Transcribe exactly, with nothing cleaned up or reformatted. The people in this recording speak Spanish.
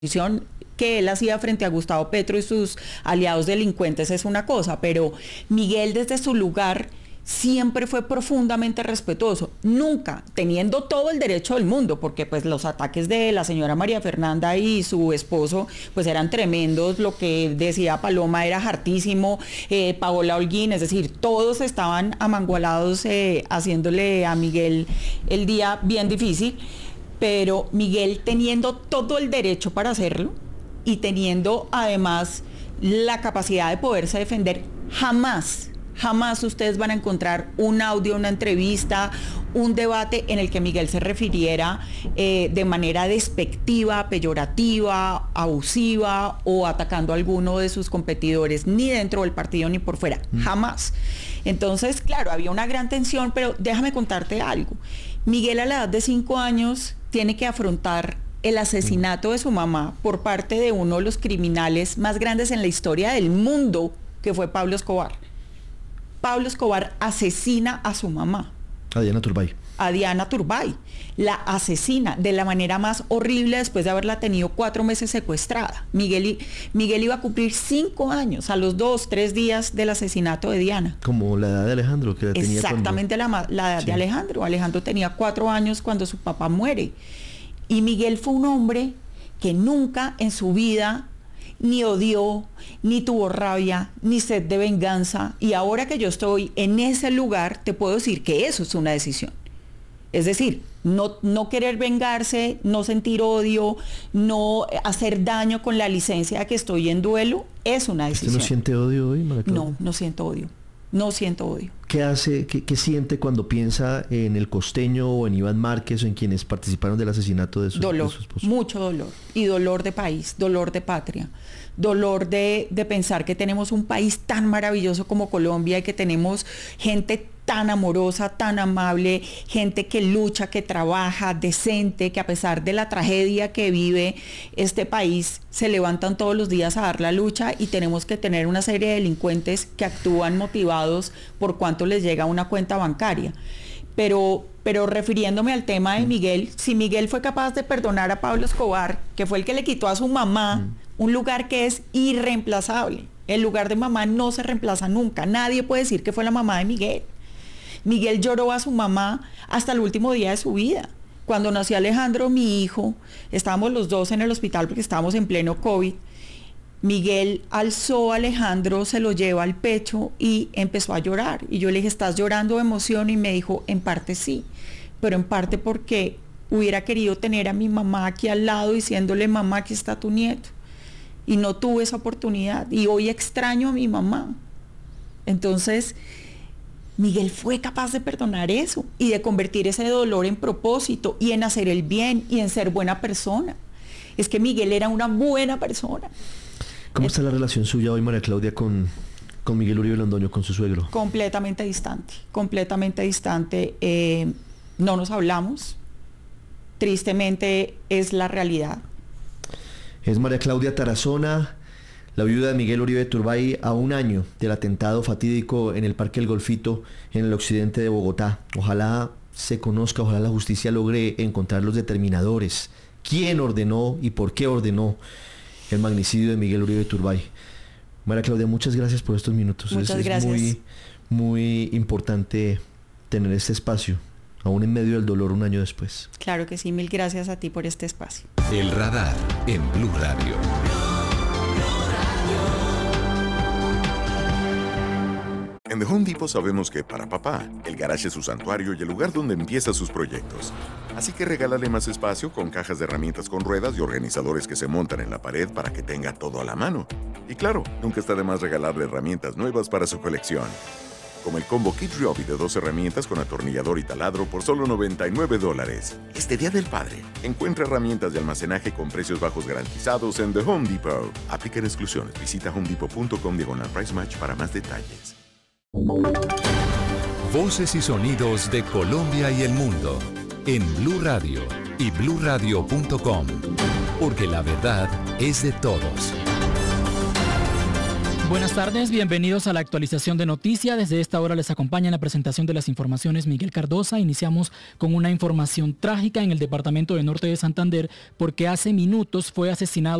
que él hacía frente a Gustavo Petro y sus aliados delincuentes es una cosa, pero Miguel desde su lugar siempre fue profundamente respetuoso, nunca teniendo todo el derecho del mundo, porque pues los ataques de la señora María Fernanda y su esposo pues eran tremendos, lo que decía Paloma era hartísimo, eh, Paola Holguín, es decir, todos estaban amangualados eh, haciéndole a Miguel el día bien difícil, pero Miguel teniendo todo el derecho para hacerlo y teniendo además la capacidad de poderse defender, jamás Jamás ustedes van a encontrar un audio, una entrevista, un debate en el que Miguel se refiriera eh, de manera despectiva, peyorativa, abusiva o atacando a alguno de sus competidores, ni dentro del partido ni por fuera, mm. jamás. Entonces, claro, había una gran tensión, pero déjame contarte algo. Miguel a la edad de cinco años tiene que afrontar el asesinato de su mamá por parte de uno de los criminales más grandes en la historia del mundo, que fue Pablo Escobar. Pablo Escobar asesina a su mamá. A Diana Turbay. A Diana Turbay. La asesina de la manera más horrible después de haberla tenido cuatro meses secuestrada. Miguel, Miguel iba a cumplir cinco años a los dos, tres días del asesinato de Diana. Como la edad de Alejandro, que la tenía Exactamente cuando... la, la edad sí. de Alejandro. Alejandro tenía cuatro años cuando su papá muere. Y Miguel fue un hombre que nunca en su vida ni odió, ni tuvo rabia, ni sed de venganza, y ahora que yo estoy en ese lugar, te puedo decir que eso es una decisión. Es decir, no, no querer vengarse, no sentir odio, no hacer daño con la licencia de que estoy en duelo, es una decisión. ¿Usted no siente odio hoy, María Claudia? No, no siento odio. No siento odio. ¿Qué hace, qué, qué siente cuando piensa en el Costeño o en Iván Márquez o en quienes participaron del asesinato de su, dolor, de su esposo? Mucho dolor. Y dolor de país, dolor de patria. Dolor de, de pensar que tenemos un país tan maravilloso como Colombia y que tenemos gente tan amorosa, tan amable, gente que lucha, que trabaja, decente, que a pesar de la tragedia que vive este país, se levantan todos los días a dar la lucha, y tenemos que tener una serie de delincuentes que actúan motivados por cuánto les llega a una cuenta bancaria. Pero, pero refiriéndome al tema de Miguel, si Miguel fue capaz de perdonar a Pablo Escobar, que fue el que le quitó a su mamá mm. un lugar que es irreemplazable, el lugar de mamá no se reemplaza nunca, nadie puede decir que fue la mamá de Miguel. Miguel lloró a su mamá hasta el último día de su vida. Cuando nació Alejandro, mi hijo, estábamos los dos en el hospital porque estábamos en pleno COVID, Miguel alzó a Alejandro, se lo lleva al pecho y empezó a llorar. Y yo le dije, ¿estás llorando de emoción? Y me dijo, en parte sí, pero en parte porque hubiera querido tener a mi mamá aquí al lado diciéndole, mamá, aquí está tu nieto. Y no tuve esa oportunidad. Y hoy extraño a mi mamá. Entonces, Miguel fue capaz de perdonar eso y de convertir ese dolor en propósito y en hacer el bien y en ser buena persona. Es que Miguel era una buena persona. ¿Cómo está la relación suya hoy, María Claudia, con, con Miguel Uribe Londoño, con su suegro? Completamente distante, completamente distante. Eh, no nos hablamos. Tristemente es la realidad. Es María Claudia Tarazona, la viuda de Miguel Uribe Turbay, a un año del atentado fatídico en el Parque El Golfito, en el occidente de Bogotá. Ojalá se conozca, ojalá la justicia logre encontrar los determinadores. ¿Quién ordenó y por qué ordenó el magnicidio de Miguel Uribe Turbay? María Claudia, muchas gracias por estos minutos. Muchas es, gracias. Es muy, muy importante tener este espacio, aún en medio del dolor un año después. Claro que sí, mil gracias a ti por este espacio. El Radar en Blue Radio. En The Home Depot sabemos que para papá, el garage es su santuario y el lugar donde empieza sus proyectos. Así que regálale más espacio con cajas de herramientas con ruedas y organizadores que se montan en la pared para que tenga todo a la mano. Y claro, nunca está de más regalarle herramientas nuevas para su colección. Como el combo Kid Ryobi de dos herramientas con atornillador y taladro por solo noventa y nueve dólares. Este Día del Padre, encuentra herramientas de almacenaje con precios bajos garantizados en The Home Depot. Aplican exclusiones. Visita homedepot.com diagonal price match para más detalles. Voces y sonidos de Colombia y el mundo en Blue Radio y blue radio punto com, porque la verdad es de todos. Buenas tardes, bienvenidos a la actualización de noticias. Desde esta hora les acompaña en la presentación de las informaciones Miguel Cardosa. Iniciamos con una información trágica en el departamento de Norte de Santander porque hace minutos fue asesinado